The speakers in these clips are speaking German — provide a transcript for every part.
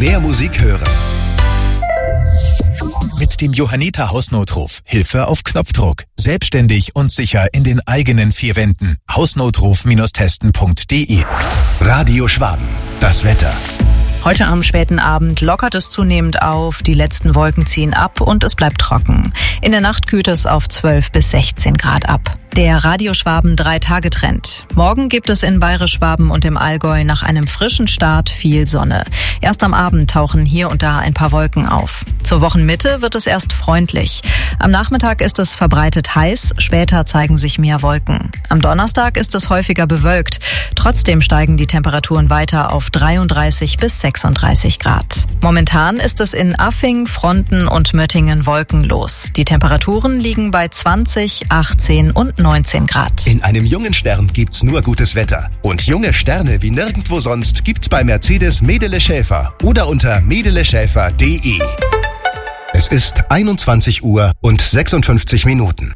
Mehr Musik hören. Mit dem Johanniter Hausnotruf. Hilfe auf Knopfdruck. Selbstständig und sicher in den eigenen vier Wänden. Hausnotruf-testen.de. Radio Schwaben. Das Wetter. Heute am späten Abend lockert es zunehmend auf, die letzten Wolken ziehen ab und es bleibt trocken. In der Nacht kühlt es auf 12 bis 16 Grad ab. Der Radio Schwaben 3-Tage-Trend. Morgen gibt es in Bayerisch-Schwaben und im Allgäu nach einem frischen Start viel Sonne. Erst am Abend tauchen hier und da ein paar Wolken auf. Zur Wochenmitte wird es erst freundlich. Am Nachmittag ist es verbreitet heiß, später zeigen sich mehr Wolken. Am Donnerstag ist es häufiger bewölkt. Trotzdem steigen die Temperaturen weiter auf 33 bis 36 Grad. Momentan ist es in Affing, Fronten und Möttingen wolkenlos. Die Temperaturen liegen bei 20, 18 und 19 Grad. In einem jungen Stern gibt's nur gutes Wetter. Und junge Sterne wie nirgendwo sonst gibt's bei Mercedes Medele Schäfer oder unter medeleschäfer.de. Es ist 21 Uhr und 56 Minuten.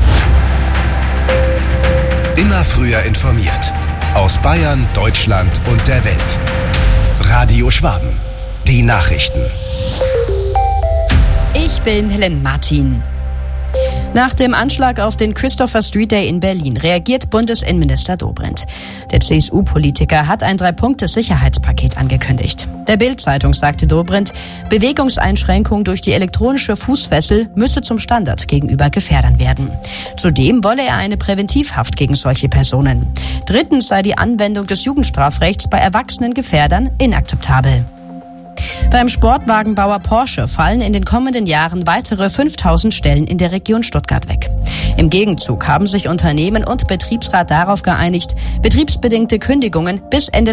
Immer früher informiert. Aus Bayern, Deutschland und der Welt. Radio Schwaben. Die Nachrichten. Ich bin Helen Martin. Nach dem Anschlag auf den Christopher Street Day in Berlin reagiert Bundesinnenminister Dobrindt. Der CSU-Politiker hat ein 3-Punkte-Sicherheitspaket angekündigt. Der Bild-Zeitung sagte Dobrindt, Bewegungseinschränkung durch die elektronische Fußfessel müsse zum Standard gegenüber Gefährdern werden. Zudem wolle er eine Präventivhaft gegen solche Personen. Drittens sei die Anwendung des Jugendstrafrechts bei erwachsenen Gefährdern inakzeptabel. Beim Sportwagenbauer Porsche fallen in den kommenden Jahren weitere 5000 Stellen in der Region Stuttgart weg. Im Gegenzug haben sich Unternehmen und Betriebsrat darauf geeinigt, betriebsbedingte Kündigungen bis Ende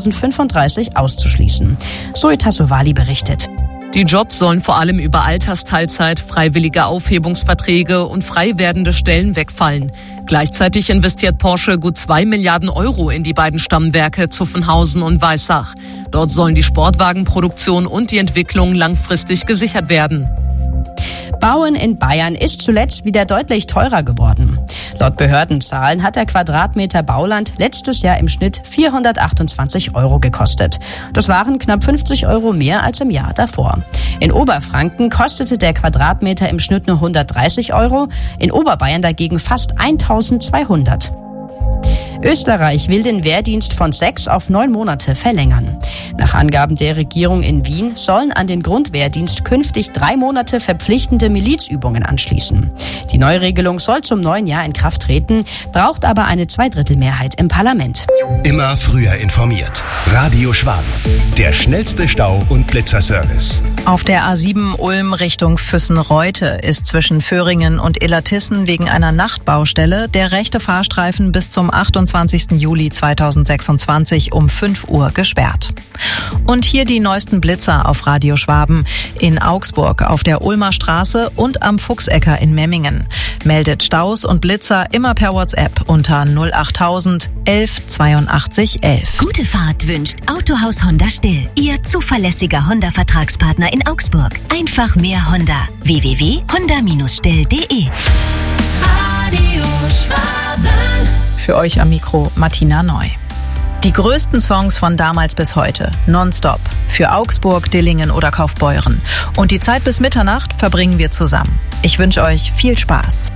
2035 auszuschließen. Zoe Tassovali berichtet. Die Jobs sollen vor allem über Altersteilzeit, freiwillige Aufhebungsverträge und frei werdende Stellen wegfallen. Gleichzeitig investiert Porsche gut 2 Milliarden Euro in die beiden Stammwerke Zuffenhausen und Weissach. Dort sollen die Sportwagenproduktion und die Entwicklung langfristig gesichert werden. Bauen in Bayern ist zuletzt wieder deutlich teurer geworden. Laut Behördenzahlen hat der Quadratmeter Bauland letztes Jahr im Schnitt 428 Euro gekostet. Das waren knapp 50 Euro mehr als im Jahr davor. In Oberfranken kostete der Quadratmeter im Schnitt nur 130 Euro, in Oberbayern dagegen fast 1200. Österreich will den Wehrdienst von 6 auf 9 Monate verlängern. Nach Angaben der Regierung in Wien sollen an den Grundwehrdienst künftig 3 Monate verpflichtende Milizübungen anschließen. Die Neuregelung soll zum neuen Jahr in Kraft treten, braucht aber eine 2/3-Mehrheit im Parlament. Immer früher informiert. Radio Schwaben. Der schnellste Stau- und Blitzerservice. Auf der A7 Ulm Richtung Füssen-Reute ist zwischen Föhringen und Illertissen wegen einer Nachtbaustelle der rechte Fahrstreifen bis zum 28. Juli 2026 um 5 Uhr gesperrt. Und hier die neuesten Blitzer auf Radio Schwaben. In Augsburg auf der Ulmer Straße und am Fuchsecker in Memmingen. Meldet Staus und Blitzer immer per WhatsApp unter 08000 11 82 11. Gute Fahrt wünscht Autohaus Honda Still. Ihr zuverlässiger Honda-Vertragspartner in Augsburg. Einfach mehr Honda. www.honda-still.de. Radio Schwaben. Für euch am Mikro Martina Neu. Die größten Songs von damals bis heute, nonstop, für Augsburg, Dillingen oder Kaufbeuren. Und die Zeit bis Mitternacht verbringen wir zusammen. Ich wünsche euch viel Spaß.